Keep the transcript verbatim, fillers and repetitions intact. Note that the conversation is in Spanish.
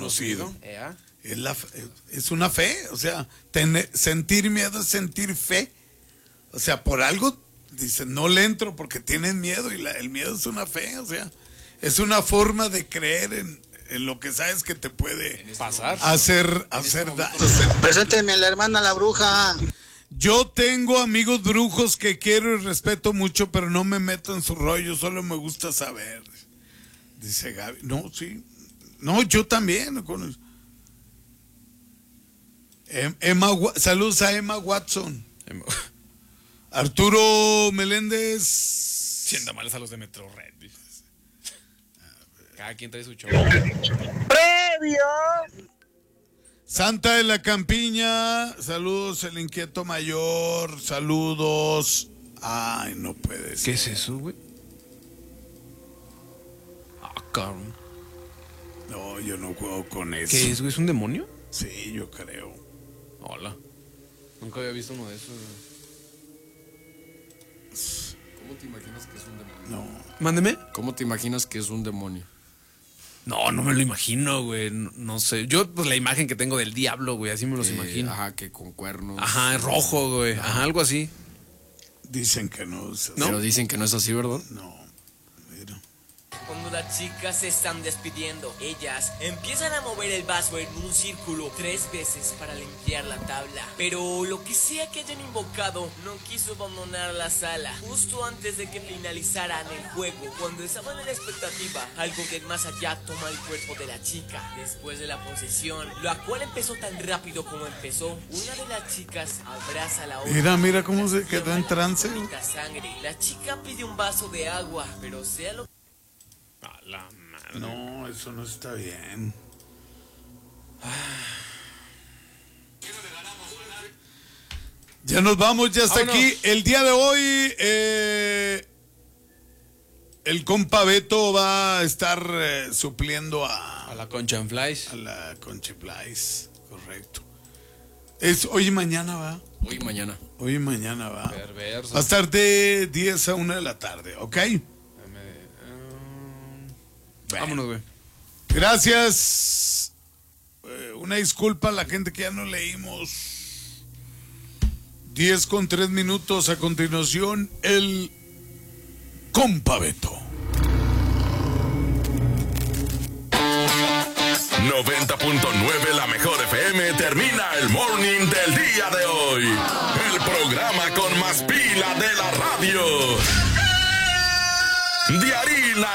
conocido. Yeah. Es, la, es una fe, o sea, tener, sentir miedo es sentir fe. O sea, por algo dicen, no le entro porque tienen miedo y la, el miedo es una fe, o sea, es una forma de creer en, en lo que sabes que te puede pasar, hacer, hacer daño. Preséntenme a la hermana la bruja. Yo tengo amigos brujos que quiero y respeto mucho, pero no me meto en su rollo, solo me gusta saber. Dice Gaby. No, sí. No, yo también. Con... Emma, saludos a Emma Watson. Emma. Arturo Meléndez. Siendo males a los de Metro Red. Cada quien trae su show. ¡Previo! Santa de la Campiña. Saludos, el inquieto mayor. Saludos. Ay, no puede ser. ¿Qué es eso, güey? Ah, cabrón. No, yo no juego con eso. ¿Qué es, güey? ¿Es un demonio? Sí, yo creo. Hola. Nunca había visto uno de esos, güey. ¿Cómo te imaginas que es un demonio? No. Mándeme. ¿Cómo te imaginas que es un demonio? No, no me lo imagino, güey. No, no sé. Yo, pues, la imagen que tengo del diablo, güey, así me los Eh, imagino. Ajá, que con cuernos. Ajá, rojo, güey. Ajá, algo así. Dicen que no. Es así. ¿No? Pero dicen que no es así, ¿verdad? No. Mira. Cuando las chicas se están despidiendo, ellas empiezan a mover el vaso en un círculo tres veces para limpiar la tabla. Pero lo que sea que hayan invocado no quiso abandonar la sala. Justo antes de que finalizaran el juego, cuando estaban en la expectativa, algo que más allá toma el cuerpo de la chica. Después de la posesión, la cual empezó tan rápido como empezó, una de las chicas abraza a la otra. Mira, mira cómo se quedó en trance. Sangre. La chica pide un vaso de agua, pero sea lo A la madre. No, eso no está bien. Ya nos vamos, ya está Vámonos. aquí. El día de hoy, eh, el compa Beto va a estar eh, supliendo a, A la Concha en Flies. a la Concha Flies, correcto. Es hoy y mañana va. Hoy y mañana. Hoy y mañana va. Perverso. Va a estar de diez a una de la tarde, ¿ok? Um, Bueno. Vámonos, güey. Gracias. Eh, una disculpa a la gente que ya no leímos. diez con tres minutos. A continuación, el compa Beto. noventa punto nueve La Mejor F M termina el morning del día de hoy. El programa con más pila de la radio. De harina